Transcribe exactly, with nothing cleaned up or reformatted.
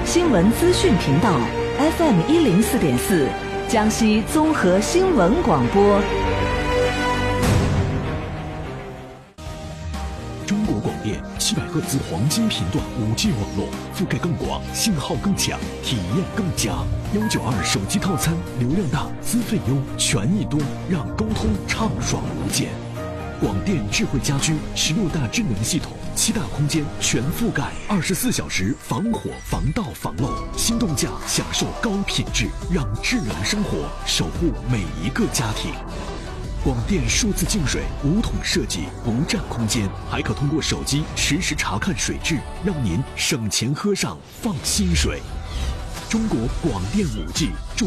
新闻资讯频道 F M 一零四点四，江西综合新闻广播。 中国广电七百赫兹黄金频段 五 G 网络，覆盖更广，信号更强，体验更佳。幺九二手机套餐，流量大，资费优，权益多，让沟通畅爽无间。广电智慧家居十六大智能系统，七大空间全覆盖，二十四小时防火、防盗、防漏。心动价享受高品质，让智能生活守护每一个家庭。广电数字净水无桶设计，不占空间，还可通过手机实时查看水质，让您省钱喝上放心水。中国广电 五 G。